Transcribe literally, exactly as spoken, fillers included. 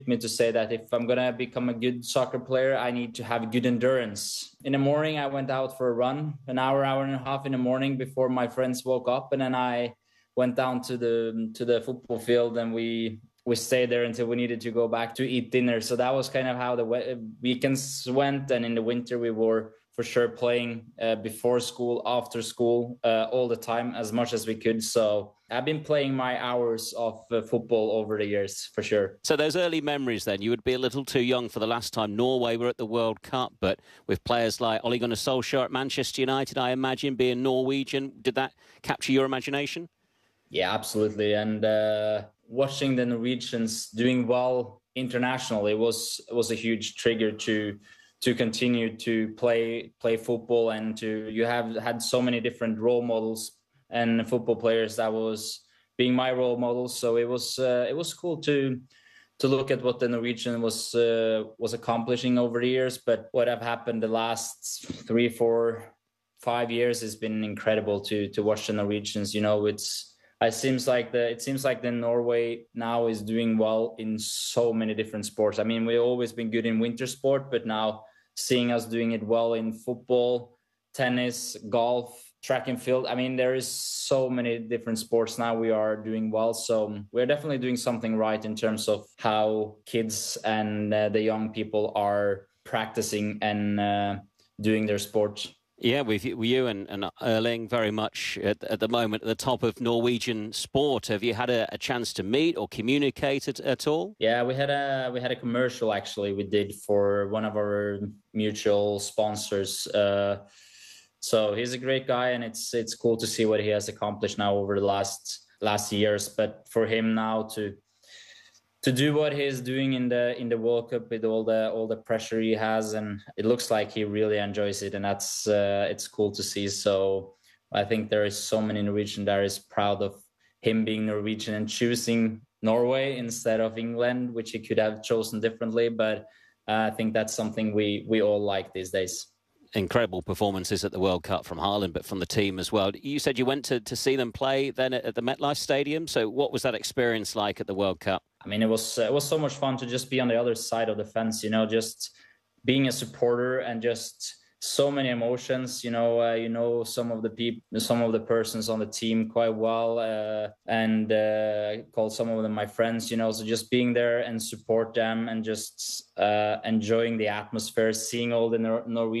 me to say that if I'm gonna become a good soccer player, I need to have good endurance. In the morning, I went out for a run, an hour, hour and a half in the morning before my friends woke up, and then I went down to the to the football field, and we we stayed there until we needed to go back to eat dinner. So that was kind of how the weekends went. And in the winter, we were for sure playing uh, before school, after school, uh, all the time, as much as we could. So I've been playing my hours of uh, football over the years, for sure. So those early memories then, you would be a little too young for the last time Norway were at the World Cup, but with players like Ole Gunnar Solskjaer at Manchester United, I imagine, being Norwegian, did that capture your imagination? Yeah, absolutely. And uh, watching the Norwegians doing well internationally was was a huge trigger to to continue to play play football. And to you have had so many different role models and football players that was being my role models. So it was uh, it was cool to to look at what the Norwegian was uh, was accomplishing over the years. But what have happened the last three, four, five years has been incredible to to watch the Norwegians. You know, it's It seems like the it seems like the Norway now is doing well in so many different sports. I mean, we've always been good in winter sport, but now seeing us doing it well in football, tennis, golf, track and field. I mean, there is so many different sports now we are doing well. So we're definitely doing something right in terms of how kids and uh, the young people are practicing and uh, doing their sport. Yeah, with you, with you and, and Erling very much at, at the moment at the top of Norwegian sport. Have you had a, a chance to meet or communicate at, at all? Yeah, we had a we had a commercial actually we did for one of our mutual sponsors. Uh, so he's a great guy, and it's it's cool to see what he has accomplished now over the last last years. But for him now to to do what he's doing in the in the World Cup with all the all the pressure he has, and it looks like he really enjoys it, and that's uh, it's cool to see. So I think there is so many Norwegian that is proud of him being Norwegian and choosing Norway instead of England, which he could have chosen differently. But uh, I think that's something we we all like these days. Incredible performances at the World Cup from Haaland, but from the team as well. You said you went to, to see them play then at the MetLife Stadium. So what was that experience like at the World Cup? I mean, it was uh, it was so much fun to just be on the other side of the fence, you know, just being a supporter, and just so many emotions. You know, uh, you know some of the people, some of the persons on the team quite well, uh, and uh, called some of them my friends. You know, so just being there and support them, and just uh, enjoying the atmosphere, seeing all the Nor- Norwegian